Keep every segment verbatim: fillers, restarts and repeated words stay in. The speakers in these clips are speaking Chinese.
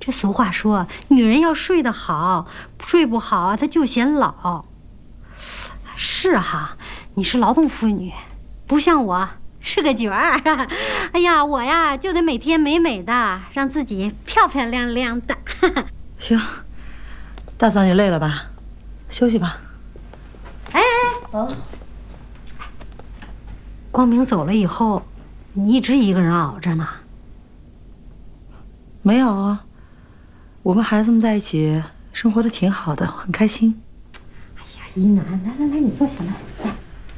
这俗话说，女人要睡得好，睡不好啊，她就显老。是哈，你是劳动妇女，不像我是个角儿。哎呀，我呀就得每天美美的，让自己漂漂亮亮的。 行，大嫂你累了吧？休息吧。 哎哎，啊！光明走了以后，你一直一个人熬着呢？ 没有啊，我跟孩子们在一起生活的挺好的，很开心。 哎呀，一楠，来来来，你坐下来。来，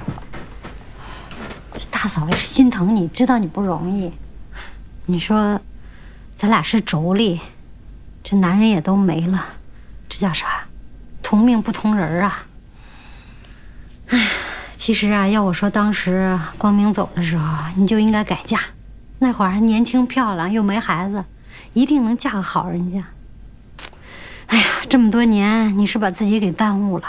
大嫂也是心疼你，知道你不容易。你说，咱俩是妯娌，这男人也都没了，这叫啥？同命不同人啊！哎，其实啊，要我说，当时光明走的时候，你就应该改嫁。那会儿还年轻漂亮，又没孩子，一定能嫁个好人家。哎呀，这么多年，你是把自己给耽误了。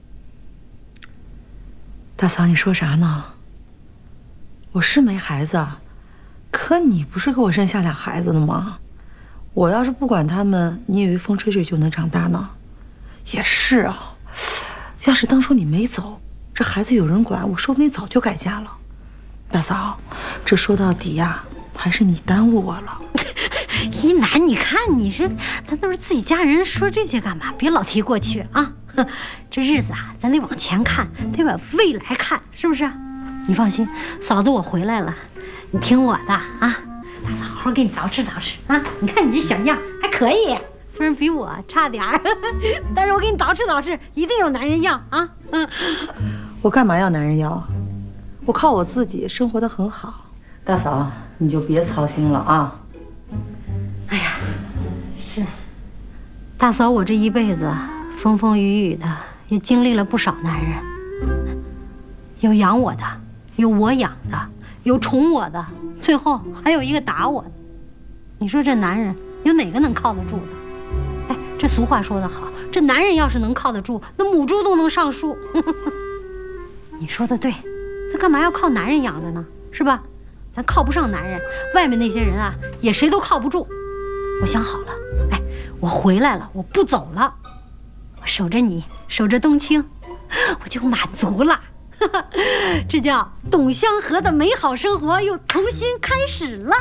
大嫂，你说啥呢？我是没孩子，可你不是给我生下俩孩子的吗？我要是不管他们，你以为风吹吹就能长大呢？也是啊，要是当初你没走，这孩子有人管，我说不定早就改嫁了。大嫂，这说到底呀，还是你耽误我了。 一楠，你看你是，咱都是自己家人，说这些干嘛？别老提过去啊！这日子啊，咱得往前看，得往未来看，是不是？你放心，嫂子我回来了，你听我的啊！大嫂好好给你捯饬捯饬啊！你看你这小样还可以，虽然比我差点儿，但是我给你捯饬捯饬，一定有男人要啊！嗯， 我干嘛要男人要？我靠我自己生活得很好。大嫂，你就别操心了啊！ 哎呀，是，大嫂，我这一辈子风风雨雨的，也经历了不少男人，有养我的，有我养的，有宠我的，最后还有一个打我的。你说这男人有哪个能靠得住的？哎，这俗话说得好，这男人要是能靠得住，那母猪都能上树。你说的对，咱干嘛要靠男人养的呢？是吧？咱靠不上男人，外面那些人啊，也谁都靠不住。我想好了，哎，我回来了，我不走了，我守着你，守着冬青，我就满足了。这叫董香河的美好生活又重新开始了。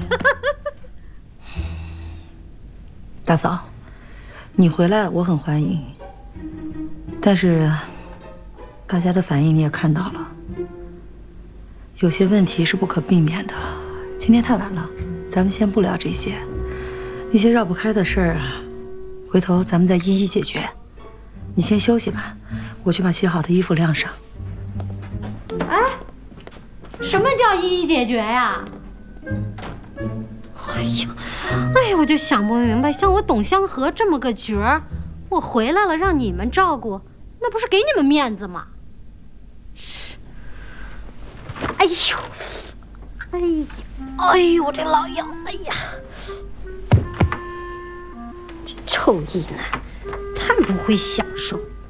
大嫂，你回来我很欢迎，但是大家的反应你也看到了，有些问题是不可避免的。今天太晚了，咱们先不聊这些，那些绕不开的事儿啊，回头咱们再一一解决。你先休息吧，我去把洗好的衣服晾上。 哎，什么叫一一解决呀？哎呀，哎呀，我就想不明白，像我董香河这么个角儿，我回来了让你们照顾，那不是给你们面子吗？是。哎呦，哎呀，哎呦，我这老腰，哎呀，这臭一男，太不会享受。